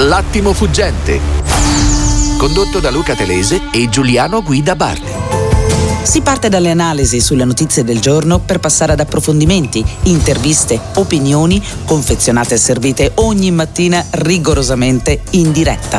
L'attimo fuggente, condotto da Luca Telese e Giuliano Guida Bardi. Si parte dalle analisi sulle notizie del giorno per passare ad approfondimenti, interviste, opinioni, confezionate e servite ogni mattina rigorosamente in diretta.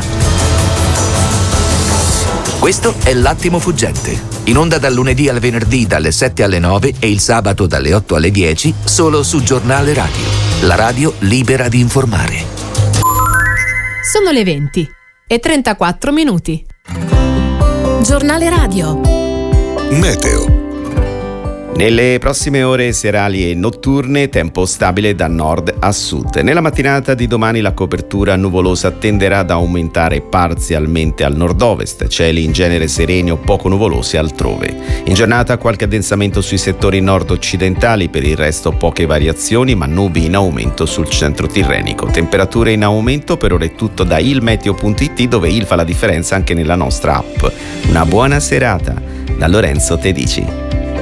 Questo è L'attimo fuggente, in onda dal lunedì al venerdì dalle 7 alle 9 e il sabato dalle 8 alle 10, solo su Giornale Radio, la radio libera di informare. Sono le 20:34. Giornale Radio. Meteo. Nelle prossime ore serali e notturne, tempo stabile da nord a sud. Nella mattinata di domani la copertura nuvolosa tenderà ad aumentare parzialmente al nord-ovest, cieli in genere sereni o poco nuvolosi altrove. In giornata qualche addensamento sui settori nord-occidentali, per il resto poche variazioni, ma nubi in aumento sul centro tirrenico. Temperature in aumento, per ora è tutto da ilmeteo.it, dove il fa la differenza anche nella nostra app. Una buona serata da Lorenzo Tedici.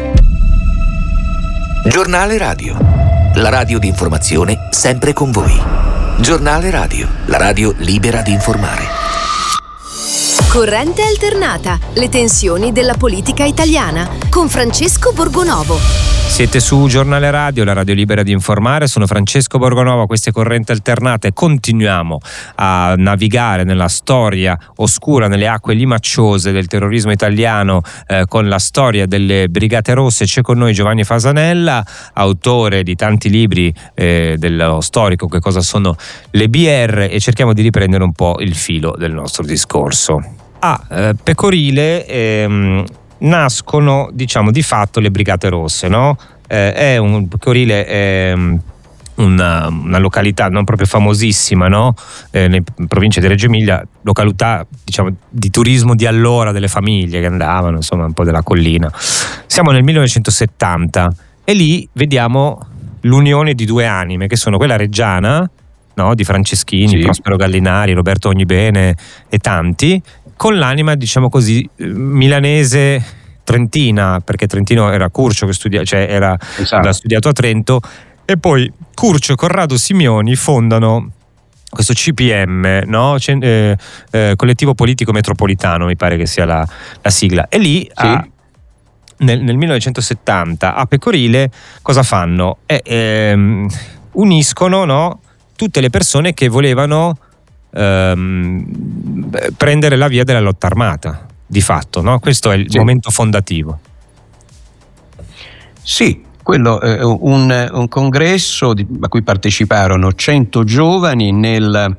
Giornale Radio, la radio di informazione sempre con voi. Giornale Radio, la radio libera di informare. Corrente alternata, le tensioni della politica italiana, con Francesco Borgonovo. Siete su Giornale Radio, la radio libera di informare. Sono Francesco Borgonovo, queste correnti alternate. Continuiamo a navigare nella storia oscura, nelle acque limacciose del terrorismo italiano, con la storia delle Brigate Rosse. C'è con noi Giovanni Fasanella, autore di tanti libri dello storico Che cosa sono le BR, e cerchiamo di riprendere un po' il filo del nostro discorso. A Pecorile nascono, diciamo, di fatto le Brigate Rosse, no? Pecorile è una località non proprio famosissima, no? Nelle province di Reggio Emilia, località, diciamo, di turismo di allora, delle famiglie che andavano, insomma, un po' della collina. Siamo nel 1970 e lì vediamo l'unione di due anime, che sono quella reggiana, no? Di Franceschini, sì, Prospero Gallinari, Roberto Ognibene e tanti, con l'anima, diciamo così, milanese trentina, perché Trentino era Curcio che aveva studiato a Trento, e poi Curcio e Corrado Simioni fondano questo CPM, no? Collettivo Politico Metropolitano, mi pare che sia la sigla, e lì sì, nel 1970 a Pecorile cosa fanno? Uniscono, no, tutte le persone che volevano prendere la via della lotta armata, di fatto, no? Questo è il momento fondativo. Sì, quello è un congresso a cui parteciparono 100 giovani nella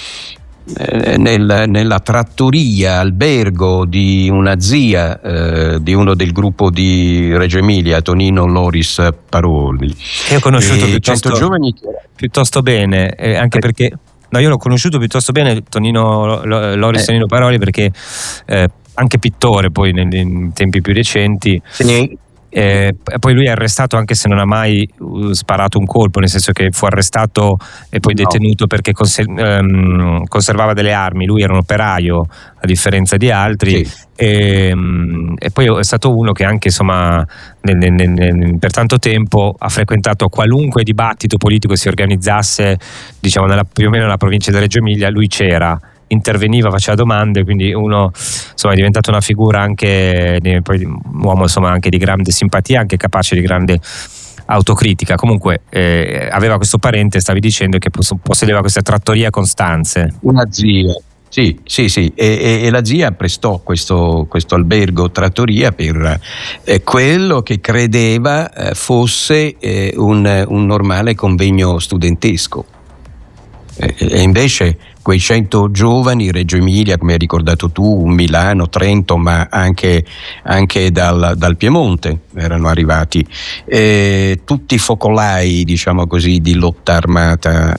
trattoria, albergo di una zia di uno del gruppo di Reggio Emilia, Tonino Loris Paroli. Che ho conosciuto piuttosto bene, anche perché io l'ho conosciuto piuttosto bene, Tonino Paroli, perché anche pittore poi nei tempi più recenti. Sì. Poi lui è arrestato, anche se non ha mai sparato un colpo, nel senso che fu arrestato e poi detenuto perché conservava delle armi. Lui era un operaio, a differenza di altri, sì. E poi è stato uno che anche, insomma, per tanto tempo ha frequentato qualunque dibattito politico si organizzasse, diciamo, più o meno nella provincia di Reggio Emilia. Lui c'era, interveniva, faceva domande, quindi uno, insomma, è diventato una figura anche poi un uomo, insomma, anche di grande simpatia, anche capace di grande autocritica. Comunque aveva questo parente, stavi dicendo, che possedeva questa trattoria a Costanze, una zia. Sì, e la zia prestò questo albergo trattoria per quello che credeva fosse un normale convegno studentesco, e invece quei 100 giovani, Reggio Emilia, come hai ricordato tu, Milano, Trento, ma anche dal Piemonte erano arrivati, tutti focolai, diciamo così, di lotta armata,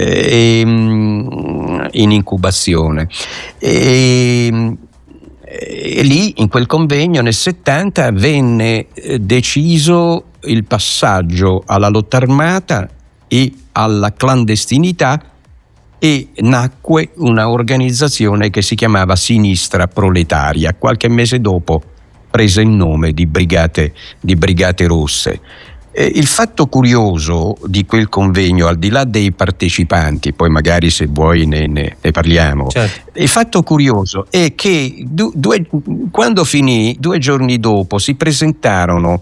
in incubazione. E lì, in quel convegno, nel 70, venne deciso il passaggio alla lotta armata e alla clandestinità, e nacque una organizzazione che si chiamava Sinistra Proletaria. Qualche mese dopo prese il nome di Brigate Rosse. Il fatto curioso di quel convegno, al di là dei partecipanti, poi magari se vuoi ne parliamo, certo. Il fatto curioso è che quando finì, 2 giorni dopo, si presentarono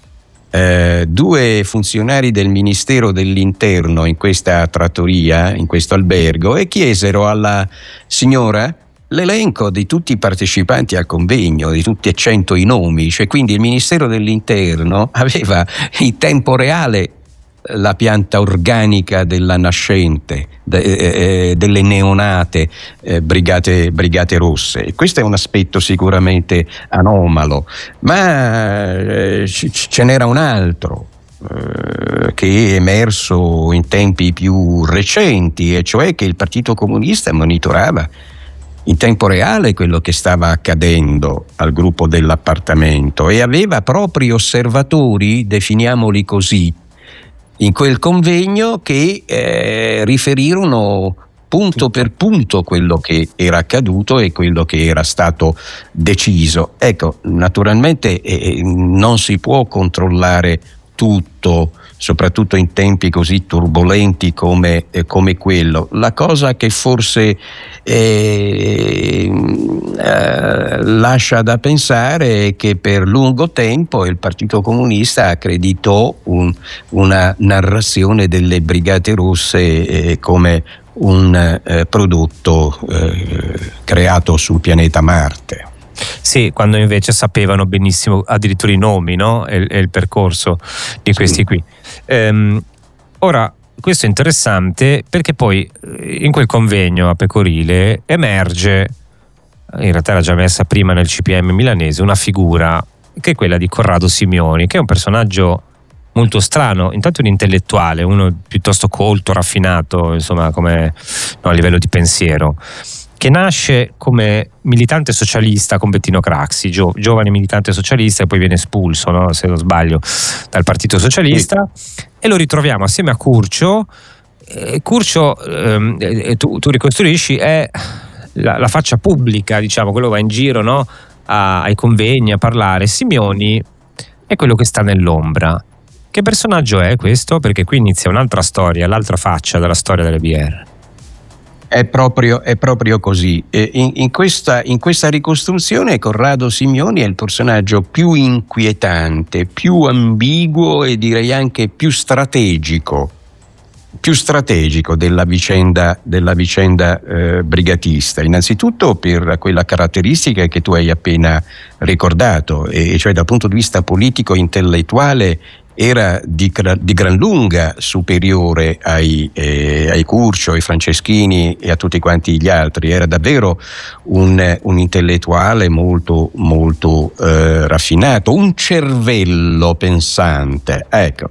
2 funzionari del Ministero dell'Interno in questa trattoria, in questo albergo, e chiesero alla signora l'elenco di tutti i partecipanti al convegno, di tutti e 100 i nomi, cioè quindi il Ministero dell'Interno aveva in tempo reale la pianta organica della nascente, delle neonate brigate rosse. Questo è un aspetto sicuramente anomalo, ma ce n'era un altro che è emerso in tempi più recenti, e cioè che il Partito Comunista monitorava in tempo reale quello che stava accadendo al gruppo dell'appartamento e aveva propri osservatori, definiamoli così, in quel convegno che riferirono punto per punto quello che era accaduto e quello che era stato deciso. Ecco, naturalmente non si può controllare tutto, soprattutto in tempi così turbolenti come quello. La cosa che forse lascia da pensare è che per lungo tempo il Partito Comunista accreditò una narrazione delle Brigate Rosse come un prodotto creato sul pianeta Marte. Sì, quando invece sapevano benissimo addirittura i nomi, no? E il percorso di questi qui. Ora, questo è interessante perché poi in quel convegno a Pecorile emerge, in realtà era già messa prima nel CPM milanese, una figura che è quella di Corrado Simioni, che è un personaggio molto strano, intanto un intellettuale, uno piuttosto colto, raffinato, insomma, come a livello di pensiero, che nasce come militante socialista con Bettino Craxi, giovane militante socialista, e poi viene espulso, no, se non sbaglio, dal Partito Socialista, e lo ritroviamo assieme a Curcio. Curcio, tu ricostruisci, è la faccia pubblica, diciamo, quello va in giro, no, ai convegni a parlare. Simioni è quello che sta nell'ombra. Che personaggio è questo? Perché qui inizia un'altra storia, l'altra faccia della storia delle BR. È proprio così. In questa ricostruzione Corrado Simioni è il personaggio più inquietante, più ambiguo e direi anche più strategico della vicenda brigatista. Innanzitutto per quella caratteristica che tu hai appena ricordato, e cioè dal punto di vista politico intellettuale era di gran lunga superiore ai Curcio, ai Franceschini e a tutti quanti gli altri. Era davvero un intellettuale molto molto raffinato, un cervello pensante,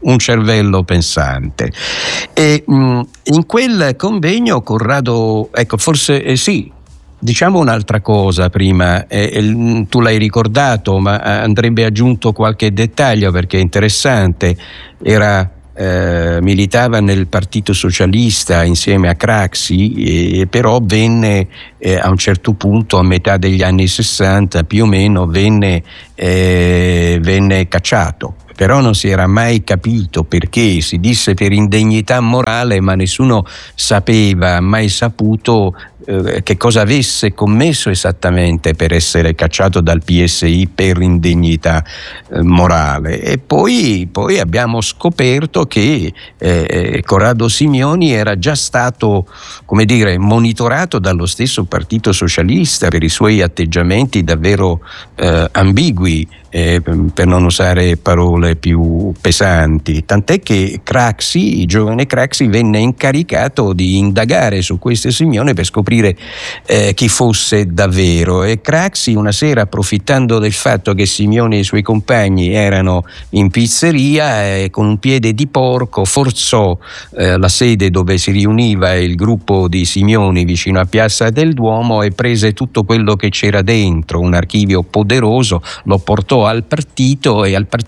e in quel convegno Corrado, forse sì. Diciamo un'altra cosa prima, tu l'hai ricordato, ma andrebbe aggiunto qualche dettaglio perché è interessante. Militava nel Partito Socialista insieme a Craxi, però venne a un certo punto, a metà degli anni 60 più o meno, venne cacciato. Però non si era mai capito perché, si disse per indegnità morale, ma nessuno sapeva, mai saputo che cosa avesse commesso esattamente per essere cacciato dal PSI per indegnità morale. E poi abbiamo scoperto che Corrado Simioni era già stato, come dire, monitorato dallo stesso Partito Socialista per i suoi atteggiamenti davvero ambigui, per non usare parole più pesanti, tant'è che Craxi, il giovane Craxi, venne incaricato di indagare su questo Simioni per scoprire chi fosse davvero, e Craxi una sera, approfittando del fatto che Simioni e i suoi compagni erano in pizzeria, con un piede di porco forzò la sede dove si riuniva il gruppo di Simioni vicino a Piazza del Duomo e prese tutto quello che c'era dentro, un archivio poderoso, lo portò al partito, e al partito capì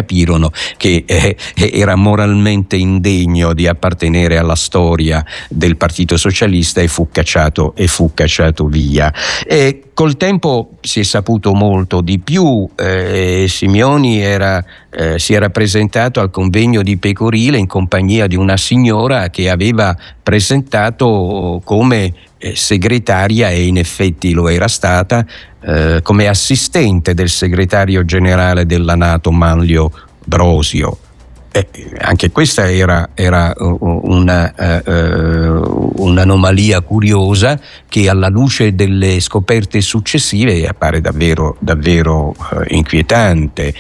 capirono che era moralmente indegno di appartenere alla storia del Partito Socialista e fu cacciato via. Col tempo si è saputo molto di più. Simeoni si era presentato al convegno di Pecorile in compagnia di una signora che aveva presentato come segretaria, e in effetti lo era stata, come assistente del segretario generale della NATO Manlio Brosio. Anche questa era un'anomalia curiosa che alla luce delle scoperte successive appare davvero inquietante.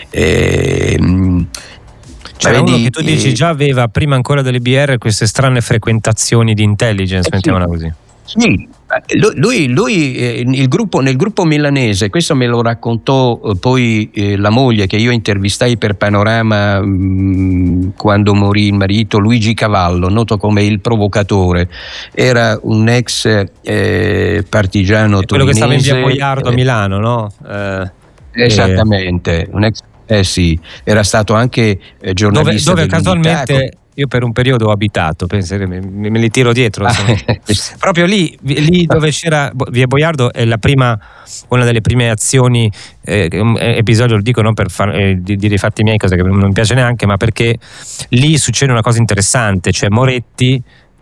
C'era uno che tu dici già aveva, prima ancora delle BR, queste strane frequentazioni di intelligence, mettiamola così. Sì, lui nel gruppo milanese, questo me lo raccontò poi la moglie che io intervistai per Panorama quando morì il marito, Luigi Cavallo, noto come il provocatore. Era un ex partigiano torinese. Quello che stava in via Boiardo a Milano, no? Esattamente, un ex. Sì, era stato anche giornalista dove casualmente io per un periodo ho abitato, penso, me li tiro dietro. Proprio lì dove c'era via Boiardo è una delle prime azioni, episodio, lo dico non per dire i fatti miei, cosa che non mi piace neanche, ma perché lì succede una cosa interessante, cioè Moretti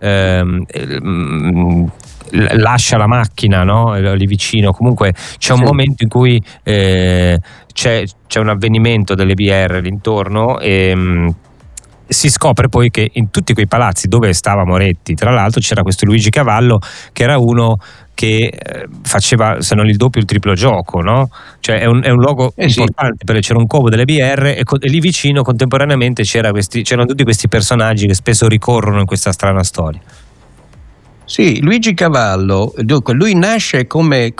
lascia la macchina, no? Lì vicino, comunque c'è un momento in cui c'è un avvenimento delle BR l'intorno e si scopre poi che in tutti quei palazzi dove stava Moretti, tra l'altro, c'era questo Luigi Cavallo che era uno che faceva, se non il doppio, il triplo gioco, no? Cioè è un luogo importante, perché c'era un covo delle BR e lì vicino contemporaneamente c'erano tutti questi personaggi che spesso ricorrono in questa strana storia. Sì, Luigi Cavallo, lui nasce come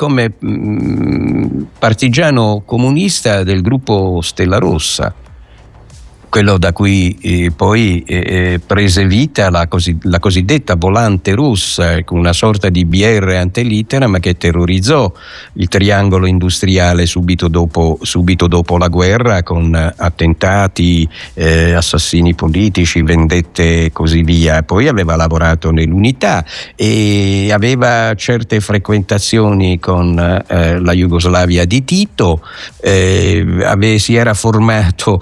partigiano comunista del gruppo Stella Rossa, quello da cui poi prese vita la cosiddetta volante rossa, una sorta di BR antelitteram che terrorizzò il triangolo industriale subito dopo la guerra, con attentati, assassini politici, vendette e così via. Poi aveva lavorato nell'Unità e aveva certe frequentazioni con la Jugoslavia di Tito, si era formato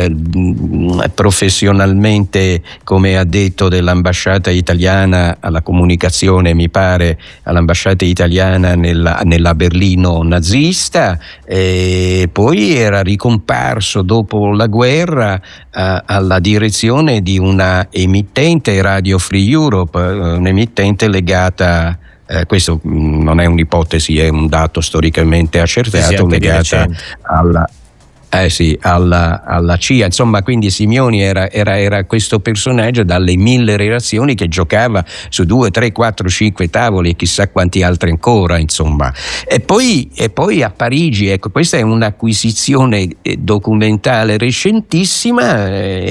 professionalmente come addetto dell'ambasciata italiana alla comunicazione, mi pare, all'ambasciata italiana nella Berlino nazista, e poi era ricomparso dopo la guerra alla direzione di una emittente, Radio Free Europe, un'emittente legata, questo non è un'ipotesi, è un dato storicamente accertato, legata alla CIA. Insomma, quindi Simeoni era questo personaggio dalle 1000 relazioni che giocava su 2, 3, 4, 5 tavoli e chissà quanti altri ancora, insomma. E poi a Parigi, ecco, questa è un'acquisizione documentale recentissima,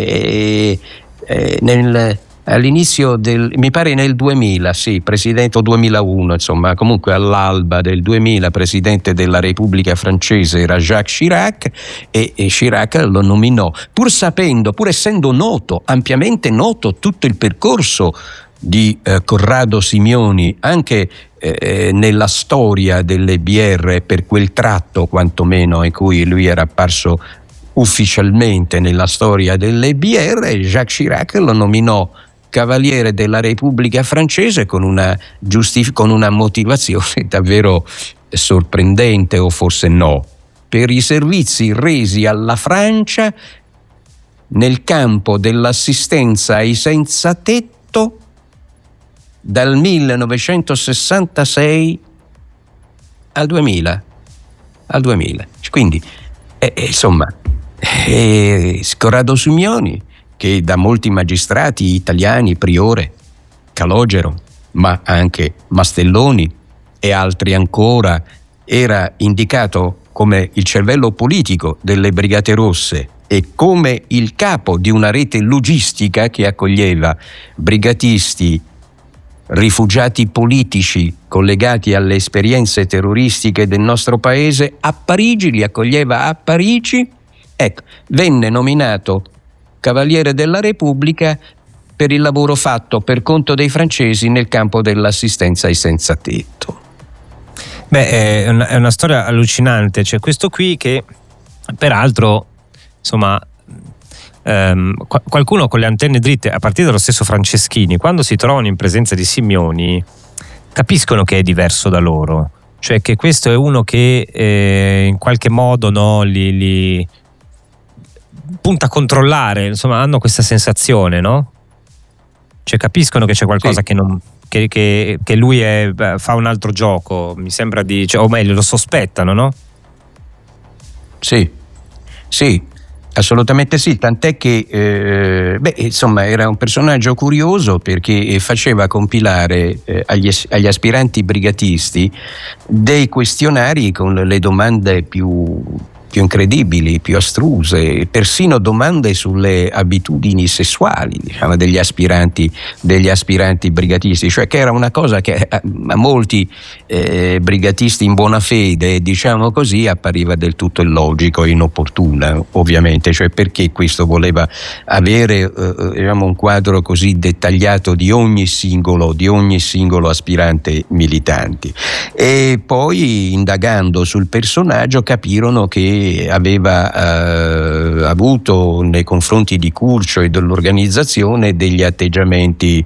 all'inizio mi pare nel 2000, sì, presidente, o 2001, insomma, comunque all'alba del 2000 presidente della Repubblica Francese era Jacques Chirac, e Chirac lo nominò, pur essendo ampiamente noto tutto il percorso di Corrado Simioni, anche nella storia delle BR, per quel tratto quantomeno in cui lui era apparso ufficialmente nella storia delle BR, Jacques Chirac lo nominò Cavaliere della Repubblica Francese con una motivazione davvero sorprendente, o forse no, per i servizi resi alla Francia nel campo dell'assistenza ai senza tetto dal 1966 al 2000. Quindi insomma, Corrado Simioni, che da molti magistrati italiani, Priore, Calogero, ma anche Mastelloni e altri ancora, era indicato come il cervello politico delle Brigate Rosse e come il capo di una rete logistica che accoglieva brigatisti, rifugiati politici collegati alle esperienze terroristiche del nostro paese a Parigi, li accoglieva a Parigi Ecco, venne nominato Cavaliere della Repubblica per il lavoro fatto per conto dei francesi nel campo dell'assistenza ai senza tetto. Beh, è una storia allucinante. C'è questo qui che, peraltro, insomma, qualcuno con le antenne dritte, a partire dallo stesso Franceschini, quando si trovano in presenza di Simioni, capiscono che è diverso da loro. Cioè che questo è uno che in qualche modo, no, li punta a controllare, insomma, hanno questa sensazione, no? Cioè capiscono che c'è qualcosa che non... Che lui fa un altro gioco, mi sembra o meglio lo sospettano, no? Sì, assolutamente sì, tant'è che insomma era un personaggio curioso perché faceva compilare agli aspiranti brigatisti dei questionari con le domande più incredibili, più astruse, persino domande sulle abitudini sessuali, diciamo, degli aspiranti brigatisti, cioè che era una cosa che a molti brigatisti in buona fede, diciamo così, appariva del tutto illogico e inopportuna, ovviamente, cioè perché questo voleva avere diciamo un quadro così dettagliato di ogni singolo aspirante militante. E poi, indagando sul personaggio, capirono che aveva avuto nei confronti di Curcio e dell'organizzazione degli atteggiamenti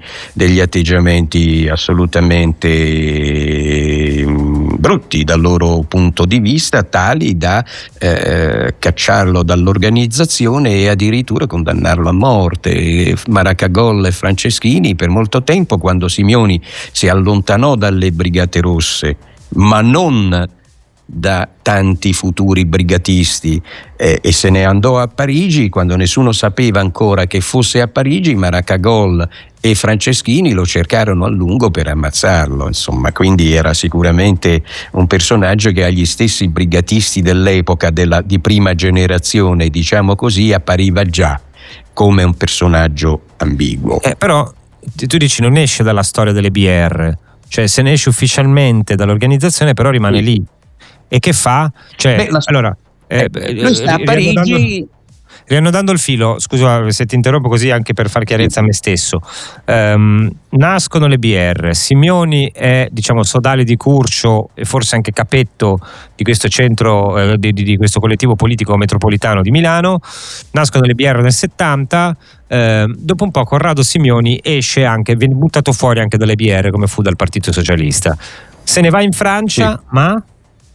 assolutamente brutti dal loro punto di vista, tali da cacciarlo dall'organizzazione e addirittura condannarlo a morte. Maracagol e Franceschini per molto tempo, quando Simioni si allontanò dalle Brigate Rosse, ma non da tanti futuri brigatisti, e se ne andò a Parigi, quando nessuno sapeva ancora che fosse a Parigi, Maracagol e Franceschini lo cercarono a lungo per ammazzarlo, insomma, quindi era sicuramente un personaggio che agli stessi brigatisti dell'epoca di prima generazione, diciamo così, appariva già come un personaggio ambiguo. Però tu dici non esce dalla storia delle BR, cioè se ne esce ufficialmente dall'organizzazione, però rimane lì. E che fa? Cioè, allora, lui sta a Parigi. Riannodando il filo, scusa se ti interrompo, così anche per far chiarezza a me stesso. Nascono le BR, Simioni è, diciamo, sodale di Curcio e forse anche capetto di questo centro, di questo collettivo politico metropolitano di Milano. Nascono le BR nel 70. Dopo un po' Corrado Simioni esce anche, viene buttato fuori anche dalle BR, come fu dal Partito Socialista. Se ne va in Francia, sì. Ma?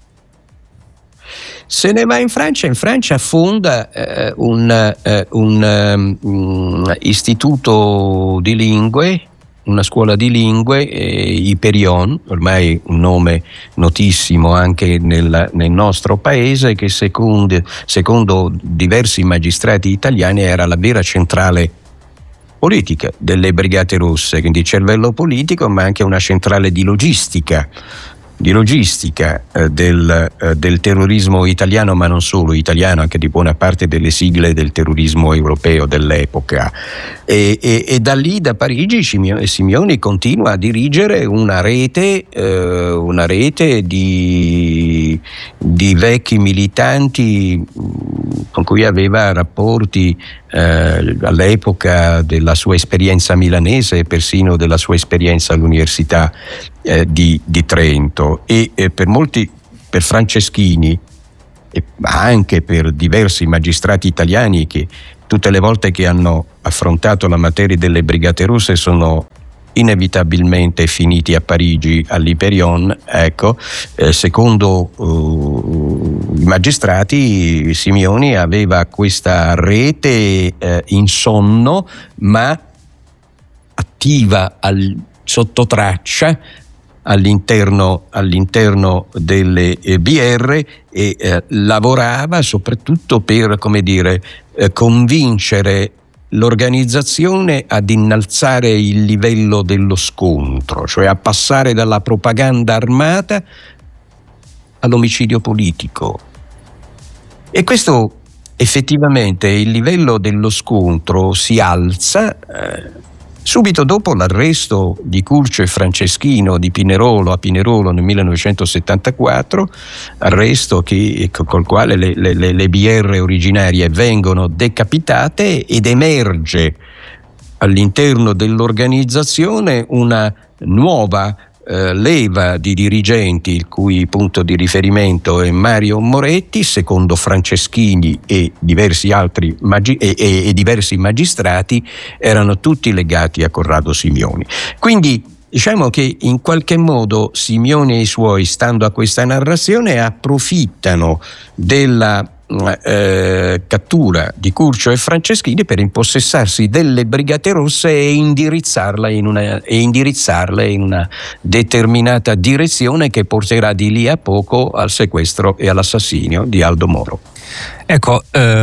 Se ne va in Francia fonda un istituto di lingue, una scuola di lingue, Hyperion, ormai un nome notissimo anche nel nostro paese, che secondo diversi magistrati italiani era la vera centrale politica delle Brigate Rosse, quindi cervello politico, ma anche una centrale di logistica del terrorismo italiano, ma non solo italiano, anche di buona parte delle sigle del terrorismo europeo dell'epoca. E da lì, da Parigi, Simioni continua a dirigere una rete di vecchi militanti con cui aveva rapporti all'epoca della sua esperienza milanese e persino della sua esperienza all'Università di Trento, e per Franceschini, ma anche per diversi magistrati italiani che tutte le volte che hanno affrontato la materia delle Brigate Rosse sono inevitabilmente finiti a Parigi all'Hyperion. Ecco, secondo i magistrati, Simioni aveva questa rete in sonno ma attiva sotto traccia all'interno delle BR, e lavorava soprattutto per, come dire, convincere l'organizzazione ad innalzare il livello dello scontro, cioè a passare dalla propaganda armata all'omicidio politico. E questo effettivamente, il livello dello scontro si alza Subito dopo l'arresto di Curcio e Franceschino a Pinerolo nel 1974, arresto col quale le BR originarie vengono decapitate ed emerge all'interno dell'organizzazione una nuova leva di dirigenti, il cui punto di riferimento è Mario Moretti, secondo Franceschini e diversi altri diversi magistrati, erano tutti legati a Corrado Simioni. Quindi diciamo che in qualche modo Simioni e i suoi, stando a questa narrazione, approfittano della cattura di Curcio e Franceschini per impossessarsi delle Brigate Rosse e indirizzarle in una determinata direzione che porterà di lì a poco al sequestro e all'assassinio di Aldo Moro. Ecco,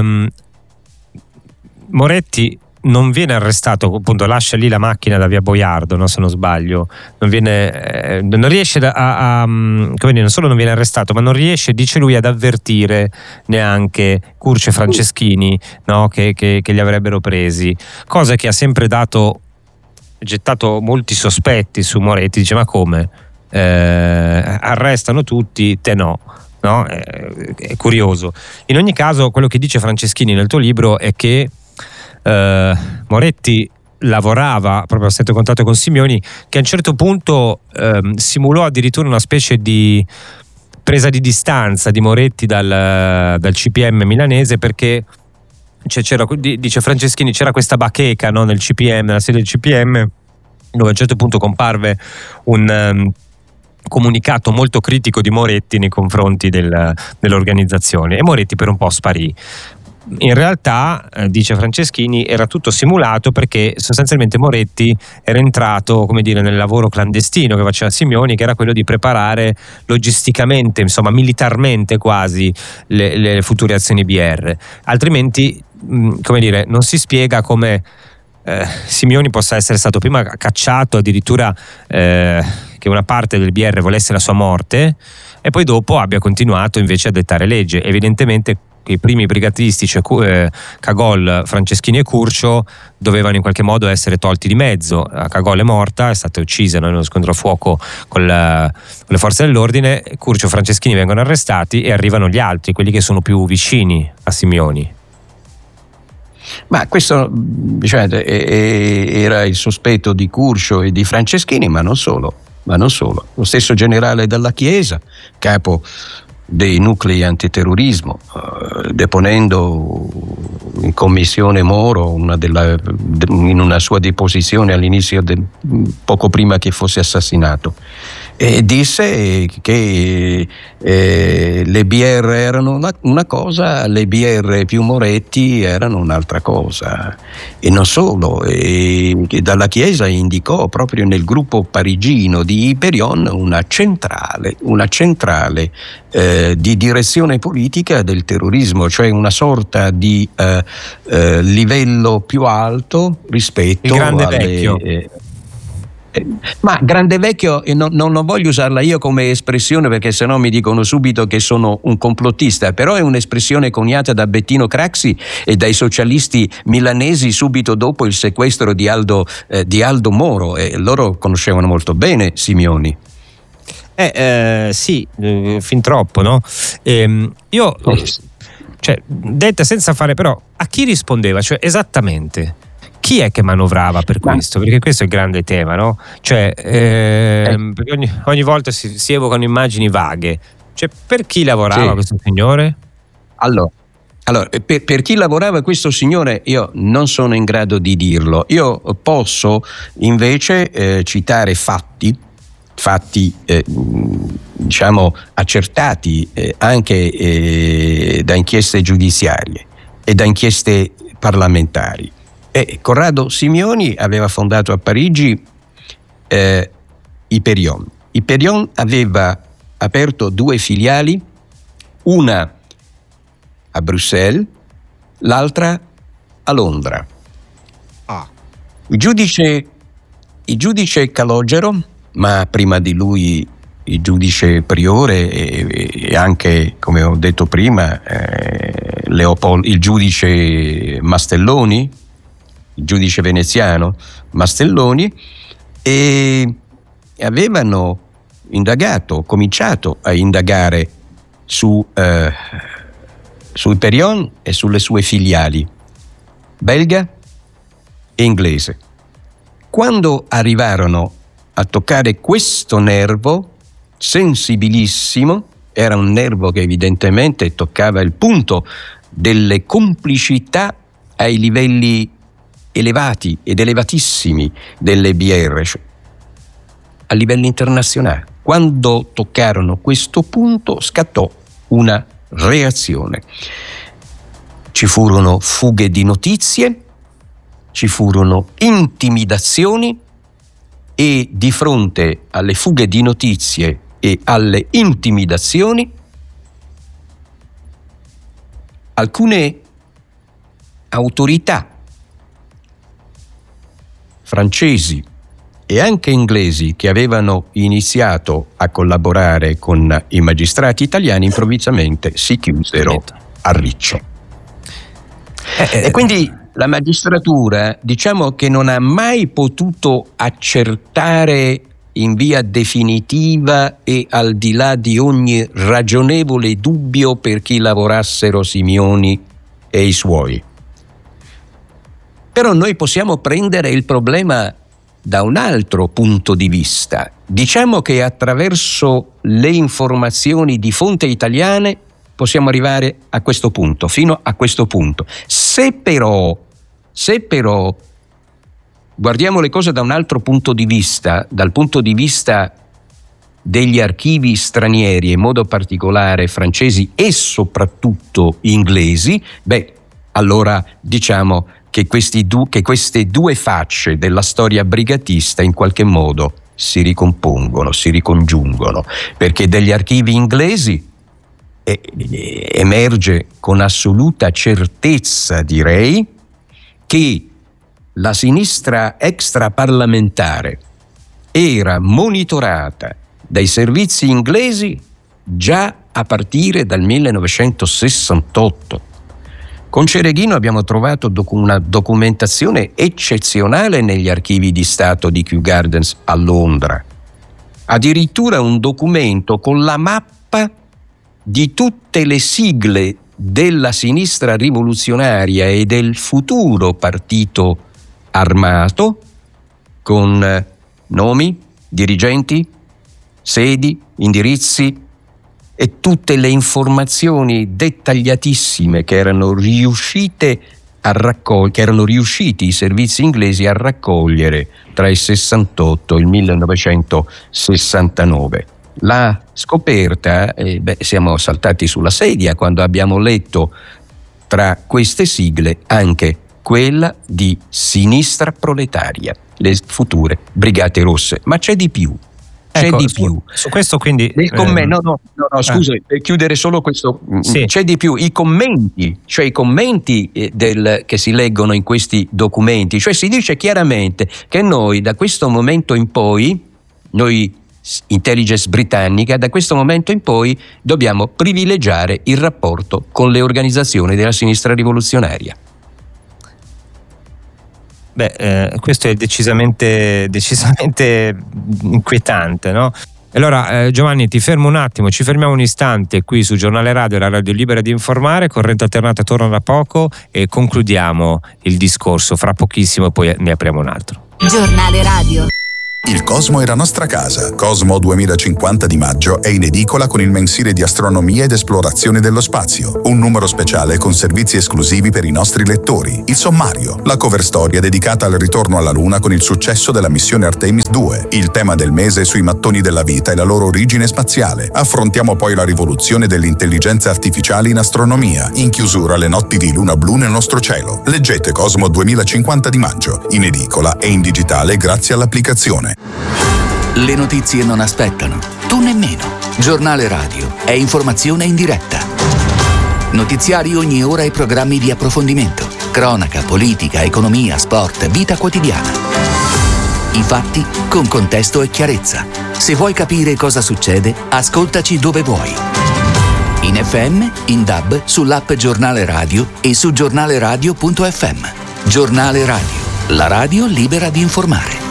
Moretti non viene arrestato, appunto lascia lì la macchina da via Boiardo, no, se non sbaglio, non riesce non solo non viene arrestato, ma non riesce, dice lui, ad avvertire neanche Curcio e Franceschini, no, che li avrebbero presi, cosa che ha sempre gettato molti sospetti su Moretti. Dice: ma come? Arrestano tutti, te no? No? È curioso. In ogni caso, quello che dice Franceschini nel tuo libro è che Moretti lavorava proprio a stretto contatto con Simioni, che a un certo punto simulò addirittura una specie di presa di distanza di Moretti dal CPM milanese, perché dice Franceschini, c'era questa bacheca, no, nel CPM, nella sede del CPM, dove a un certo punto comparve un comunicato molto critico di Moretti nei confronti dell'organizzazione, e Moretti per un po' sparì. In realtà, dice Franceschini, era tutto simulato, perché sostanzialmente Moretti era entrato, come dire, nel lavoro clandestino che faceva Simioni, che era quello di preparare logisticamente, insomma militarmente quasi, le future azioni BR. Altrimenti, come dire, non si spiega come Simioni possa essere stato prima cacciato, addirittura che una parte del BR volesse la sua morte, e poi dopo abbia continuato invece a dettare legge. Evidentemente i primi brigatisti, cioè Cagol, Franceschini e Curcio, dovevano in qualche modo essere tolti di mezzo. Cagol è morta, è stata uccisa in uno scontro a fuoco con le forze dell'ordine. Curcio e Franceschini vengono arrestati e arrivano gli altri, quelli che sono più vicini a Simioni. Ma questo, diciamo, era il sospetto di Curcio e di Franceschini, ma non solo. Lo stesso generale Dalla Chiesa, capo dei nuclei antiterrorismo, deponendo in commissione Moro in una sua deposizione all'inizio, poco prima che fosse assassinato, e disse che le BR erano una cosa, le BR più Moretti erano un'altra cosa. E non solo, che Dalla Chiesa indicò proprio nel gruppo parigino di Hyperion una centrale di direzione politica del terrorismo, cioè una sorta di livello più alto rispetto il grande vecchio. Ma grande vecchio non voglio usarla io come espressione, perché sennò mi dicono subito che sono un complottista, però è un'espressione coniata da Bettino Craxi e dai socialisti milanesi subito dopo il sequestro di Aldo Moro, e loro conoscevano molto bene Simioni. Sì, fin troppo, no? Io, cioè, detta senza fare, però, a chi rispondeva? Cioè, esattamente, chi è che manovrava per questo? Perché questo è il grande tema, no? Cioè, perché ogni volta si evocano immagini vaghe. Cioè, per chi lavorava questo signore? Allora, per chi lavorava questo signore io non sono in grado di dirlo. Io posso invece citare fatti diciamo accertati anche da inchieste giudiziarie e da inchieste parlamentari. Corrado Simioni aveva fondato a Parigi Hyperion. Hyperion aveva aperto 2 filiali, una a Bruxelles, l'altra a Londra. Il giudice Calogero, ma prima di lui il giudice Priore e anche, come ho detto prima, il giudice Mastelloni, il giudice veneziano Mastelloni, e avevano cominciato a indagare su Hyperion e sulle sue filiali belga e inglese. Quando arrivarono a toccare questo nervo sensibilissimo, era un nervo che evidentemente toccava il punto delle complicità ai livelli elevati ed elevatissimi delle BR, cioè a livello internazionale. Quando toccarono questo punto scattò una reazione. Ci furono fughe di notizie, ci furono intimidazioni, e di fronte alle fughe di notizie e alle intimidazioni, alcune autorità francesi e anche inglesi che avevano iniziato a collaborare con i magistrati italiani improvvisamente si chiusero a riccio. E quindi la magistratura, diciamo che non ha mai potuto accertare in via definitiva e al di là di ogni ragionevole dubbio per chi lavorassero Simioni e i suoi. Però noi possiamo prendere il problema da un altro punto di vista. Diciamo che attraverso le informazioni di fonti italiane possiamo arrivare a questo punto, fino a questo punto. Se però guardiamo le cose da un altro punto di vista, dal punto di vista degli archivi stranieri, in modo particolare francesi e soprattutto inglesi, allora diciamo che queste due facce della storia brigatista in qualche modo si ricompongono, si ricongiungono, perché degli archivi inglesi emerge con assoluta certezza, direi, che la sinistra extraparlamentare era monitorata dai servizi inglesi già a partire dal 1968. Con Cereghino abbiamo trovato una documentazione eccezionale negli archivi di Stato di Kew Gardens a Londra. Addirittura un documento con la mappa di tutte le sigle della sinistra rivoluzionaria e del futuro partito armato, con nomi, dirigenti, sedi, indirizzi e tutte le informazioni dettagliatissime che erano riusciti i servizi inglesi a raccogliere tra il 68 e il 1969. La scoperta, siamo saltati sulla sedia quando abbiamo letto tra queste sigle anche quella di Sinistra Proletaria, le future Brigate Rosse. Ma c'è di più. C'è di più. Su questo quindi... scusa, per chiudere solo questo. Sì. C'è di più. I commenti che si leggono in questi documenti, cioè si dice chiaramente che noi da questo momento in poi, noi intelligence britannica, da questo momento in poi dobbiamo privilegiare il rapporto con le organizzazioni della sinistra rivoluzionaria. Questo è decisamente inquietante, no? Allora Giovanni, ti fermo un attimo, ci fermiamo un istante qui su Giornale Radio, la radio libera di informare. Corrente Alternata torna da poco e concludiamo il discorso fra pochissimo, poi ne apriamo un altro. Giornale Radio. Il Cosmo è la nostra casa. Cosmo 2050 di maggio è in edicola con il mensile di astronomia ed esplorazione dello spazio. Un numero speciale con servizi esclusivi per i nostri lettori. Il sommario, la cover storia dedicata al ritorno alla Luna con il successo della missione Artemis 2. Il tema del mese sui mattoni della vita e la loro origine spaziale. Affrontiamo poi la rivoluzione dell'intelligenza artificiale in astronomia. In chiusura le notti di luna blu nel nostro cielo. Leggete Cosmo 2050 di maggio, in edicola e in digitale grazie all'applicazione. Le notizie non aspettano, tu nemmeno. Giornale Radio è informazione in diretta. Notiziari ogni ora e programmi di approfondimento. Cronaca, politica, economia, sport, vita quotidiana. I fatti con contesto e chiarezza. Se vuoi capire cosa succede, ascoltaci dove vuoi. In FM, in DAB, sull'app Giornale Radio e su giornaleradio.fm. Giornale Radio. La radio libera di informare.